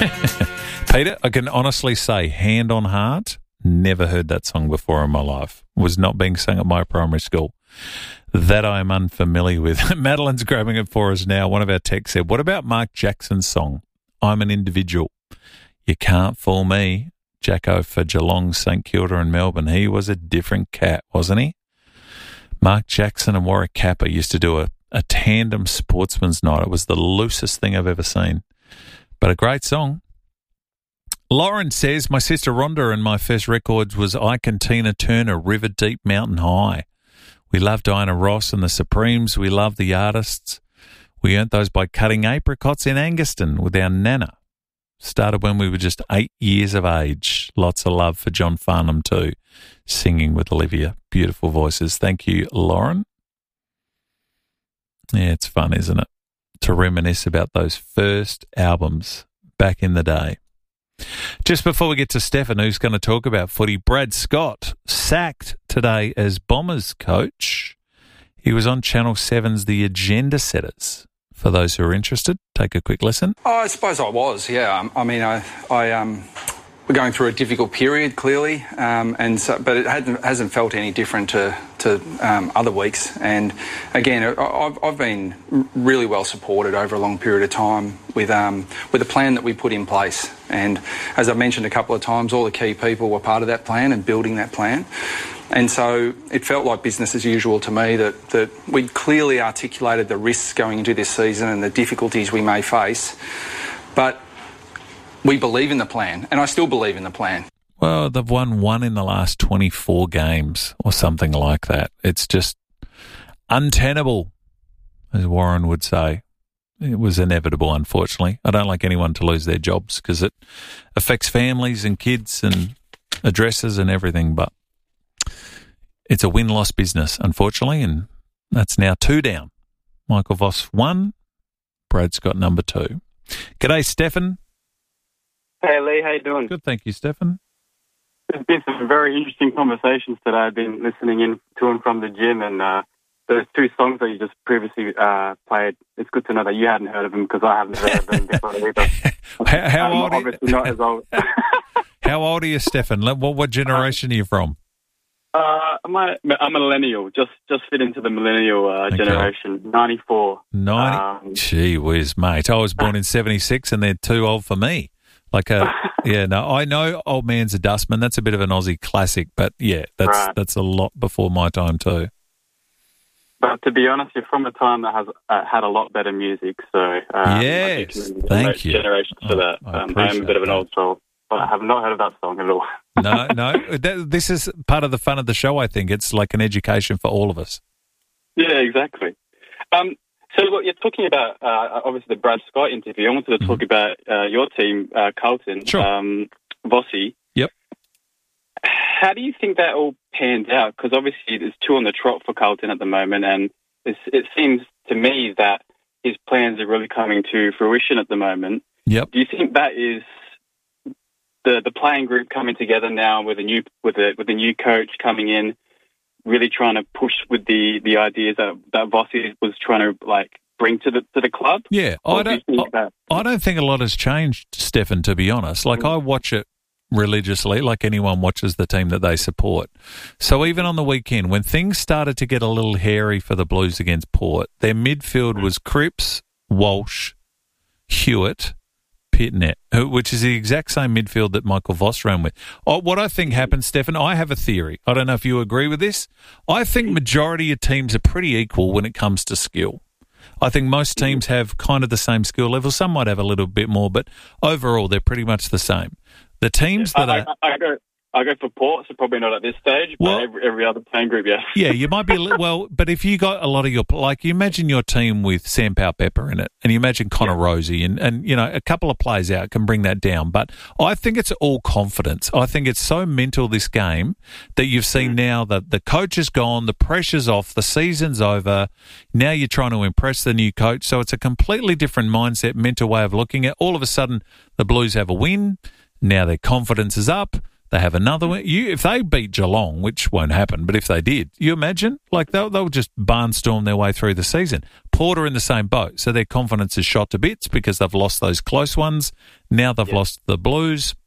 Peter, I can honestly say, hand on heart, never heard that song before in my life. Was not being sung at my primary school. That I am unfamiliar with. Madeline's grabbing it for us now. One of our texts said, what about Mark Jackson's song, I'm an Individual? You can't fool me. Jacko for Geelong, St Kilda and Melbourne. He was a different cat, wasn't he? Mark Jackson and Warwick Kappa used to do a tandem sportsman's night. It was the loosest thing I've ever seen. But a great song. Lauren says, my sister Rhonda and my first records was Ike and Tina Turner, River Deep, Mountain High. We loved Diana Ross and the Supremes. We loved the artists. We earned those by cutting apricots in Anguston with our nana. Started when we were just 8 years of age. Lots of love for John Farnham too, singing with Olivia. Beautiful voices. Thank you, Lauren. Yeah, it's fun, isn't it, to reminisce about those first albums back in the day. Just before we get to Stefan, who's going to talk about footy, Brad Scott sacked today as Bombers coach. He was on Channel 7's The Agenda Setters. For those who are interested, take a quick listen. Oh, I suppose I was, yeah. We're going through a difficult period, clearly, but it hasn't felt any different to other weeks. And again, I've been really well supported over a long period of time with the plan that we put in place. And as I've mentioned a couple of times, all the key people were part of that plan and building that plan. And so it felt like business as usual to me that we'd clearly articulated the risks going into this season and the difficulties we may face. But we believe in the plan, and I still believe in the plan. Well, they've won one in the last 24 games or something like that. It's just untenable, as Warren would say. It was inevitable, unfortunately. I don't like anyone to lose their jobs because it affects families and kids and addresses and everything, but it's a win-loss business, unfortunately, and that's now 2 down. Michael Voss 1, Brad Scott number 2. G'day, Stefan. Hey, Lee, how you doing? Good, thank you, Stefan. There's been some very interesting conversations today. I've been listening in to and from the gym, and those 2 songs that you just previously played, it's good to know that you hadn't heard of them because I haven't heard of them before either. How old are you? Obviously not as old. How old are you, Stefan? What generation are you from? I'm a millennial, just fit into the millennial generation, 94. Gee whiz, mate. I was born in 76 and they're too old for me. I know Old Man's a Dustman. That's a bit of an Aussie classic, but yeah, that's a lot before my time too. But to be honest, you're from a time that has had a lot better music, so yes, thank you. Generations for that. I am a bit of an old soul. I have not heard of that song at all. No. This is part of the fun of the show, I think. It's like an education for all of us. Yeah, exactly. So what you're talking about, obviously the Brad Scott interview, I wanted to talk about your team, Carlton, sure. Vossi. Yep. How do you think that all panned out? Because obviously there's 2 on the trot for Carlton at the moment, and it seems to me that his plans are really coming to fruition at the moment. Yep. Do you think that is the playing group coming together now with a new coach coming in, really trying to push with the ideas that Vossi was trying to bring to the club? Yeah, I don't think a lot has changed, Stefan, to be honest. I watch it religiously, like anyone watches the team that they support. So even on the weekend, when things started to get a little hairy for the Blues against Port, their midfield was Cripps, Walsh, Hewitt, Pitnet, which is the exact same midfield that Michael Voss ran with. What I think happened, Stefan, I have a theory. I don't know if you agree with this. I think majority of teams are pretty equal when it comes to skill. I think most teams have kind of the same skill level. Some might have a little bit more, but overall they're pretty much the same. The teams that I go for Port, so probably not at this stage, but every other playing group, yeah. Yeah, you might be but if you got a lot of you imagine your team with Sam Powell-Pepper in it, and you imagine Connor Rosie, and a couple of plays out can bring that down. But I think it's all confidence. I think it's so mental, this game, that you've seen now that the coach is gone, the pressure's off, the season's over. Now you're trying to impress the new coach, so it's a completely different mindset, mental way of looking at. All of a sudden, the Blues have a win. Now their confidence is up. They have another one. If they beat Geelong, which won't happen, but if they did, you imagine? Like, they'll just barnstorm their way through the season. Port are in the same boat, so their confidence is shot to bits because they've lost those close ones. Now they've lost the Blues.